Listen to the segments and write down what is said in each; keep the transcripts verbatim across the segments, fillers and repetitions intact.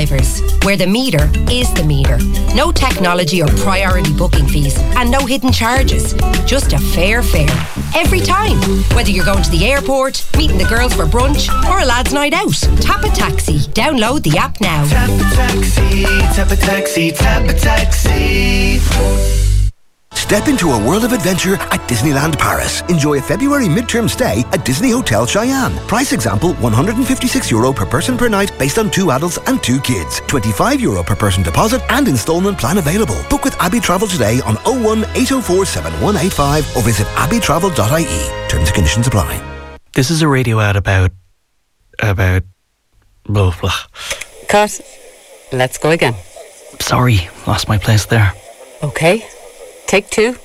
drivers, where the meter is the meter. No technology or priority booking fees, and no hidden charges. Just a fair fare. Every time. Whether you're going to the airport, meeting the girls for brunch, or a lad's night out. Tap a Taxi. Download the app now. Tap a taxi, tap a taxi, tap a taxi. Step into a world of adventure at Disneyland Paris. Enjoy a February midterm stay at Disney Hotel Cheyenne. Price example, one hundred fifty-six euro per person per night based on two adults and two kids. twenty-five euro per person deposit and instalment plan available. Book with Abbey Travel today on oh one, eight oh four, seven one eight five or visit abbey travel dot I E. Terms and conditions apply. This is a radio ad about... about... blah, blah. Cut. Let's go again. Sorry, lost my place there. Okay. Take two.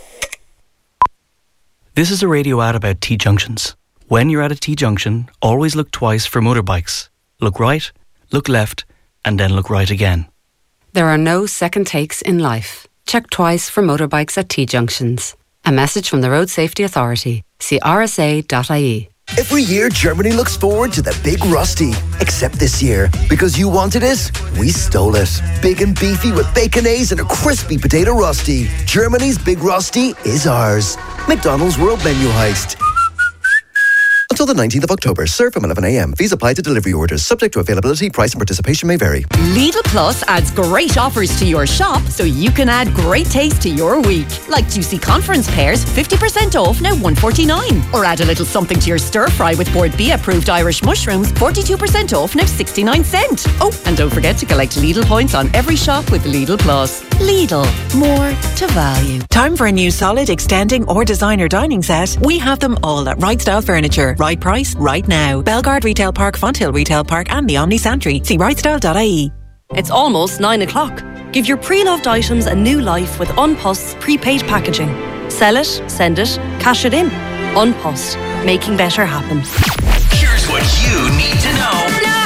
This is a radio ad about T-junctions. When you're at a T-junction, always look twice for motorbikes. Look right, look left, and then look right again. There are no second takes in life. Check twice for motorbikes at T-junctions. A message from the Road Safety Authority. See r s a dot I E. Every year, Germany looks forward to the Big Rusty. Except this year, because you wanted it, we stole it. Big and beefy with baconaise and a crispy potato rusty. Germany's Big Rusty is ours. McDonald's World Menu Heist. Until the nineteenth of October. Serve from eleven a.m. Fees apply to delivery orders. Subject to availability, price and participation may vary. Lidl Plus adds great offers to your shop so you can add great taste to your week. Like juicy conference pears, fifty percent off, now one forty-nine. Or add a little something to your stir fry with Bord B approved Irish mushrooms, forty-two percent off, now sixty-nine cent. Oh, and don't forget to collect Lidl points on every shop with Lidl Plus. Lidl, more to value. Time for a new solid, extending or designer dining set? We have them all at Right Style Furniture. Right price, right now. Belgard Retail Park, Fonthill Retail Park and the Omni Santry. See right style dot I E. It's almost nine o'clock. Give your pre-loved items a new life with Unpost's prepaid packaging. Sell it, send it, cash it in. Unpost, making better happen. Here's what you need to know now.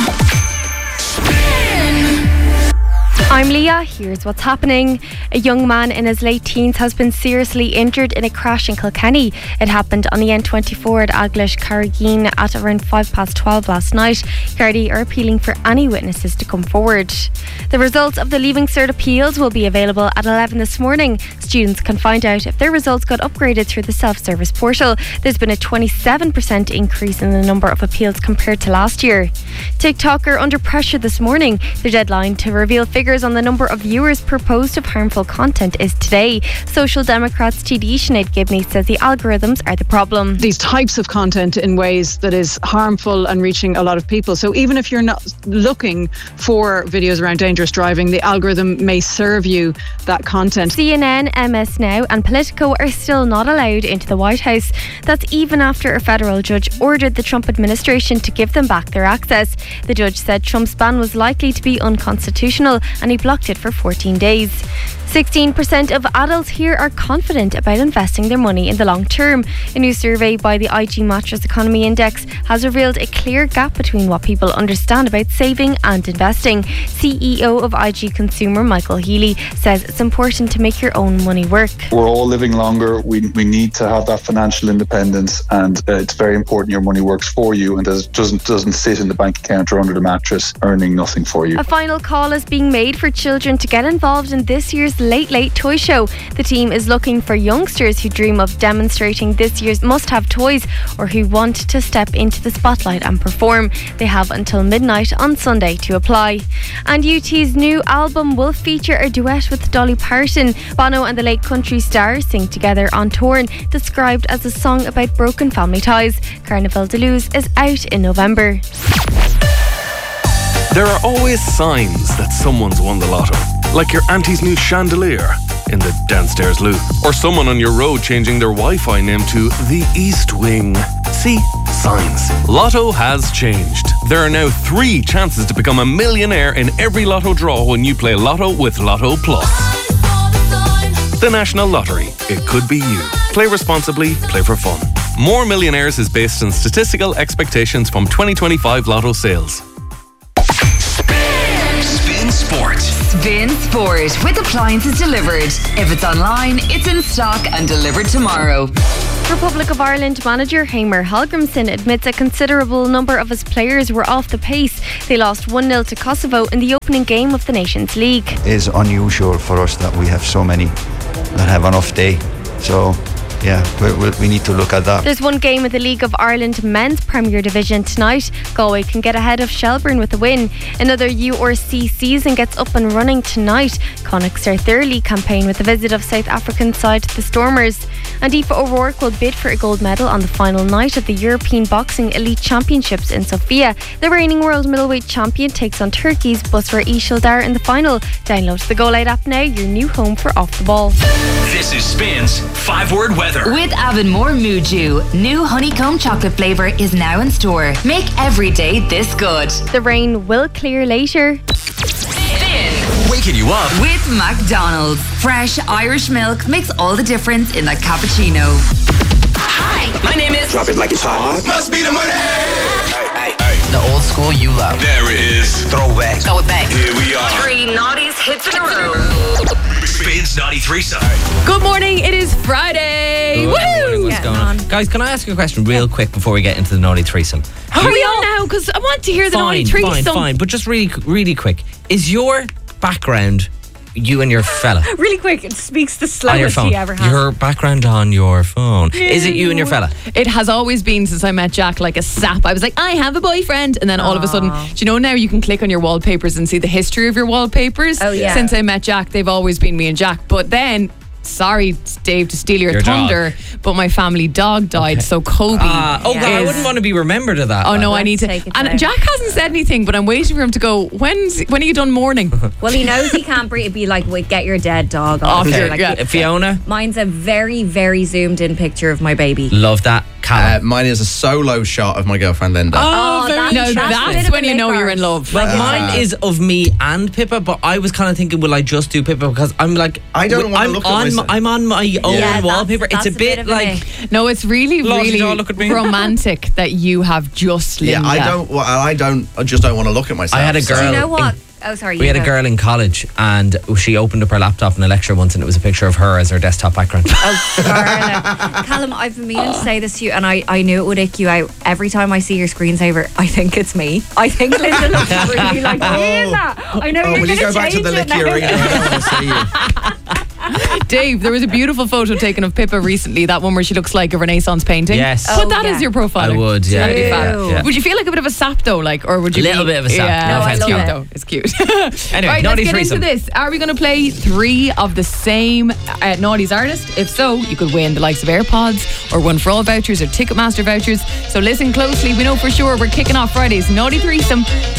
I'm Leah, here's what's happening. A young man in his late teens has been seriously injured in a crash in Kilkenny. It happened on the N twenty-four at Aglish Carrageen at around five past twelve last night. Gardaí are appealing for any witnesses to come forward. The results of the Leaving Cert appeals will be available at eleven this morning. Students can find out if their results got upgraded through the self-service portal. There's been a twenty-seven percent increase in the number of appeals compared to last year. TikTok are under pressure this morning. The deadline to reveal figures on the number of viewers per post of harmful content is today. Social Democrats T D Sinead Gibney says the algorithms are the problem. These types of content in ways that is harmful and reaching a lot of people. So even if you're not looking for videos around dangerous driving, the algorithm may serve you that content. C N N, M S Now and Politico are still not allowed into the White House. That's even after a federal judge ordered the Trump administration to give them back their access. The judge said Trump's ban was likely to be unconstitutional and he blocked it for fourteen days. sixteen percent of adults here are confident about investing their money in the long term. A new survey by the I G Mattress Economy Index has revealed a clear gap between what people understand about saving and investing. C E O of I G Consumer, Michael Healy, says it's important to make your own money work. We're all living longer. We we need to have that financial independence, and uh, it's very important your money works for you and does, doesn't doesn't sit in the bank account or under the mattress earning nothing for you. A final call is being made for children to get involved in this year's Late Late Toy Show. The team is looking for youngsters who dream of demonstrating this year's must-have toys or who want to step into the spotlight and perform. They have until midnight on Sunday to apply. And U T's new album will feature a duet with Dolly Parton. Bono and the Lake Country Stars sing together on Torn, described as a song about broken family ties. Carnival de Luz is out in November. There are always signs that someone's won the lotto. Like your auntie's new chandelier in the downstairs loo. Or someone on your road changing their Wi-Fi name to the East Wing. See? Signs. Lotto has changed. There are now three chances to become a millionaire in every lotto draw when you play Lotto with Lotto Plus. The National Lottery. It could be you. Play responsibly, play for fun. More Millionaires is based on statistical expectations from twenty twenty-five Lotto sales. Spin Sport. Spin Sport with appliances delivered. If it's online, it's in stock and delivered tomorrow. Republic of Ireland manager Heimir Hallgrímsson admits a considerable number of his players were off the pace. They lost one nil to Kosovo in the opening game of the Nations League. It is unusual for us that we have so many that have an off day. So yeah, we, we, we need to look at that. There's one game of the League of Ireland Men's Premier Division tonight. Galway can get ahead of Shelbourne with a win. Another U R C season gets up and running tonight. Connacht start their league campaign with the visit of South African side the Stormers. And Aoife O'Rourke will bid for a gold medal on the final night of the European Boxing Elite Championships in Sofia. The reigning world middleweight champion takes on Turkey's Busra Ishildar in the final. Download the Go Loud app now, your new home for Off the Ball. This is Spins five word weather. With Avonmore Muju, new honeycomb chocolate flavour is now in store. Make every day this good. The rain will clear later. Waking you up with McDonald's. Fresh Irish milk makes all the difference in a cappuccino. Hi, my name is. Drop it like it's hot. Must be the money. Hey, hey, hey. The old school you love. There it is. Throwback. Go with back. Here we are. Three naughties hits in a row. Spins Naughty Threesome. Good morning, it is Friday. Good Woo! morning, what's going on? Guys, can I ask you a question real quick before we get into the Naughty Threesome? Hurry on now, because I want to hear the Fine, Naughty Threesome. fine, fine, but just really, really quick. Is your background you and your fella? Really quick, it speaks the On your slowest phone. he ever has. Your background on your phone. Is it you and your fella? It has always been since I met Jack like a sap. I was like, I have a boyfriend. And then all of a sudden, do you know now you can click on your wallpapers and see the history of your wallpapers? Oh, yeah. Since I met Jack, they've always been me and Jack. But then, sorry, Dave, to steal your, Your thunder, but my family dog died. So Kobe. Uh, oh, God, I is- wouldn't want to be remembered of that. Oh no, like. I need to. And Jack hasn't said anything, but I'm waiting for him to go. When's when are you done mourning? Well, he knows he can't breathe. It'd be like, wait, get your dead dog Oh, off. okay, Like, yeah. Fiona? Mine's a very, very zoomed in picture of my baby. Love that. Uh, mine is a solo shot of my girlfriend Linda. Oh, very no, interesting. that's, That's when you know you're in love. Well, Uh, mine is of me and Pippa, but I was kind of thinking, will I just do Pippa? Because I'm like, I don't w- wanna I'm look at on, myself. I'm on my own Yeah, that's- wallpaper. that's it's a a bit, bit of a like. No, it's really, Love, really don't look at me. romantic that you have just Linda. Yeah, I don't. Well, I don't. I just don't want to look at myself. I had a so- girl. Do you know what? in- Oh, sorry. we you had a go. girl in college, and she opened up her laptop in a lecture once, and it was a picture of her as her desktop background. Oh, Carla. Callum, I've been meaning to say this to you, and I, I knew it would ick you out. Every time I see your screensaver, I think it's me. I think Linda looks really like me in that. I know Oh, you're will you going go back to the it licky now. arena? I don't want to see you. Dave, there was a beautiful photo taken of Pippa recently, that one where she looks like a Renaissance painting. Yes. Put Oh, that yeah. as your profile. I would, yeah. That'd be fab. Ew. Yeah. Would you feel like a bit of a sap though, like, or would you? Little be, bit of a sap. Yeah, No, I it's love cute it. though. It's cute. Anyway, right, naughty let's get threesome. into this. Are we going to play three of the same uh, Naughties artist? If so, you could win the likes of AirPods or One for All vouchers or Ticketmaster vouchers. So listen closely. We know for sure we're kicking off Friday's Naughty Threesome